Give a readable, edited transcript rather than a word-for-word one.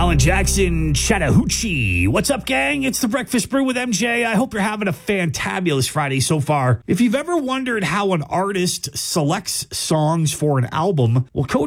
Alan Jackson, Chattahoochee. What's up, gang? It's the Breakfast Brew with MJ. I hope you're having a fantabulous Friday so far. If you've ever wondered how an artist selects songs for an album, well, Cody